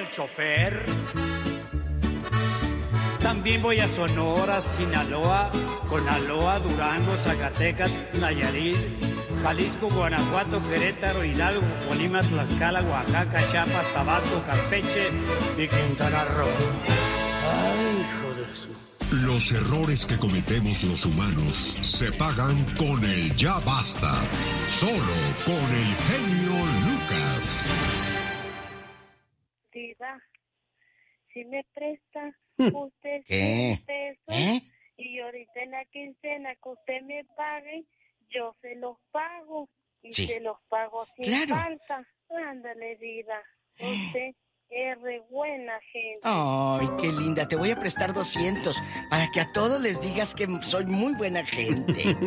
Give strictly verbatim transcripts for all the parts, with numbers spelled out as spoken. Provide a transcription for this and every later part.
el chofer. También voy a Sonora, Sinaloa, Conaloa, Durango, Zacatecas, Nayarit, Jalisco, Guanajuato, Querétaro, Hidalgo, Colima, Tlaxcala, Oaxaca, Chiapas, Tabasco, Campeche y Quintana Roo. Ay, hijo de su... Los errores que cometemos los humanos se pagan con el ya basta. Solo con el genio Lucas. Diva, si me presta usted cien pesos, ¿eh? Y ahorita en la quincena que usted me pague, yo se los pago. Y sí, se los pago sin claro. falta. Ándale, Diva. Usted es re buena gente. Ay, qué linda. Te voy a prestar doscientos para que a todos les digas que soy muy buena gente.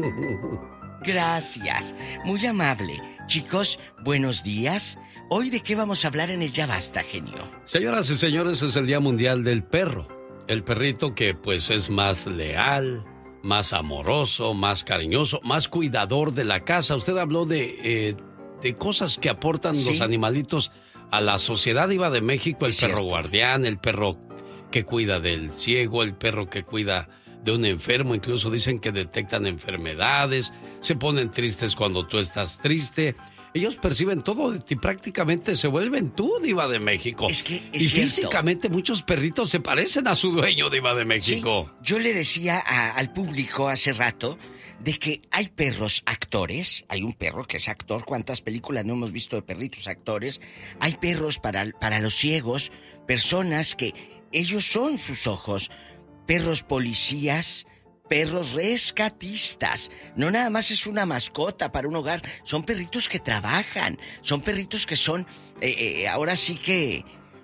Gracias. Muy amable. Chicos, buenos días. Hoy, ¿de qué vamos a hablar en el Ya Basta, genio? Señoras y señores, es el Día Mundial del Perro. El perrito que, pues, es más leal, más amoroso, más cariñoso, más cuidador de la casa. Usted habló de, eh, de cosas que aportan ¿sí? los animalitos a la sociedad. Iba de México, el es perro cierto. guardián, el perro que cuida del ciego, el perro que cuida de un enfermo. Incluso dicen que detectan enfermedades, se ponen tristes cuando tú estás triste. Ellos perciben todo de ti, prácticamente se vuelven tú, Diva de México. Es que es y cierto. Físicamente muchos perritos se parecen a su dueño, Diva de México. Sí, yo le decía a, al público hace rato de que hay perros actores. Hay un perro que es actor. ¿Cuántas películas no hemos visto de perritos actores? Hay perros para, para los ciegos, personas que ellos son sus ojos. Perros policías, perros rescatistas. No nada más es una mascota para un hogar. Son perritos que trabajan. Son perritos que son, eh, eh, ahora sí que,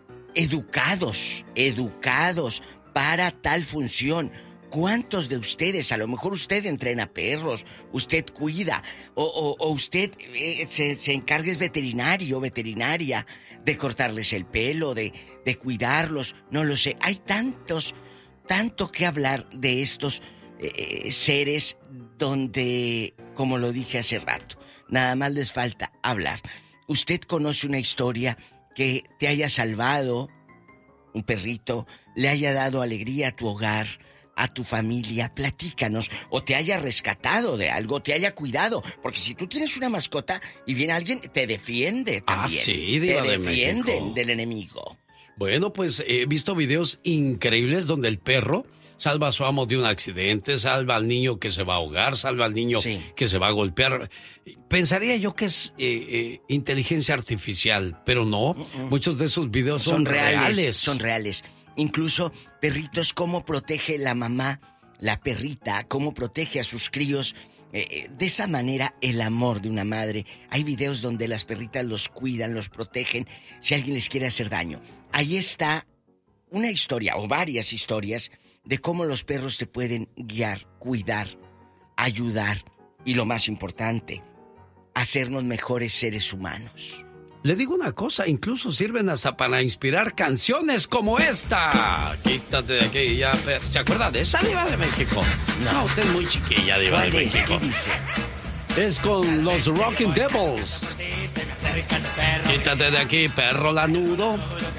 educados. Educados para tal función. ¿Cuántos de ustedes, a lo mejor usted entrena perros, usted cuida, o, o, o usted eh, se, se encarga, es veterinario, veterinaria, de cortarles el pelo, de, de cuidarlos? No lo sé. Hay tantos, tanto que hablar de estos Eh, seres donde, como lo dije hace rato, nada más les falta hablar. ¿Usted conoce una historia que te haya salvado, un perrito, le haya dado alegría a tu hogar, a tu familia? Platícanos. O te haya rescatado de algo, te haya cuidado. Porque si tú tienes una mascota y viene alguien, te defiende también. Ah, sí, Diva te de defienden México. del enemigo. Bueno, pues he visto videos increíbles donde el perro salva a su amo de un accidente, salva al niño que se va a ahogar, salva al niño sí. que se va a golpear. Pensaría yo que es eh, eh, inteligencia artificial, pero no. Uh-uh. Muchos de esos videos son, son reales, reales. Son reales. Incluso perritos, cómo protege la mamá, la perrita, cómo protege a sus críos. Eh, de esa manera, el amor de una madre. Hay videos donde las perritas los cuidan, los protegen, si alguien les quiere hacer daño. Ahí está una historia, o varias historias, de cómo los perros te pueden guiar, cuidar, ayudar y, lo más importante, hacernos mejores seres humanos. Le digo una cosa, incluso sirven hasta para inspirar canciones como esta. Quítate de aquí ya. ¿Se acuerda de esa, Diva de México? No, no, usted es muy chiquilla, Diva de México. ¿Qué dice? Es con los Rockin' Devils. Quítate de aquí, perro lanudo.